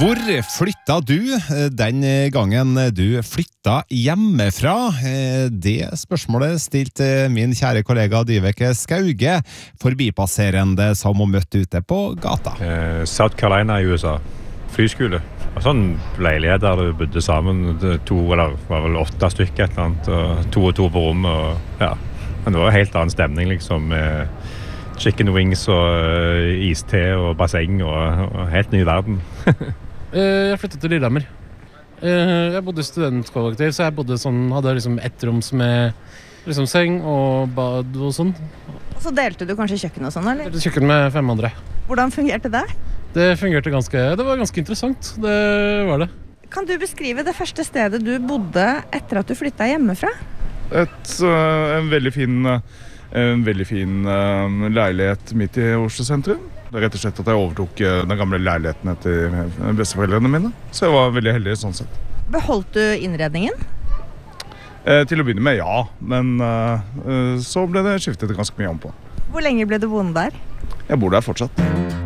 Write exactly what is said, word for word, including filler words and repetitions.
Hvor flytta du den gangen du flytta hjemmefra? Det spørsmålet stilte min kjære kollega Dyveke Skauge, forbipasserende som hun møtte ute på gata. Eh, South Carolina i U S A, flyskole. Og sånn leilighet der du bodde sammen, to eller var vel åtte stykker et eller annet, og to og to på rommet. Og, ja. Men det var en helt annen stemning liksom, med chicken wings og uh, iste og basseng og, og helt ny verden. Jeg flyttet til Lillehammer. Jeg bodde i studentkollektiv, så jeg bodde sånn, hadde liksom ett roms med liksom seng og bad og sånn. Og så delte du kanskje kjøkken og sånn, eller? Delte kjøkken med fem andre. Hvordan fungerte det? Det fungerte ganske, det var ganske interessant, det var det. Kan du beskrive det første stedet du bodde etter at du flyttet hjemmefra? Et, uh, en veldig fin, uh, en veldig fin uh, leilighet midt i Oslo sentrum. Det er rett og slett at jeg overtok uh, den gamle leiligheten etter besteforeldrene mine. Så jeg var veldig heldig sånn sett. Beholdt du innredningen? Uh, til å begynne med, ja. Men uh, uh, så ble det skiftet ganske mye om på. Hvor lenge ble du boende der? Jeg bor der fortsatt.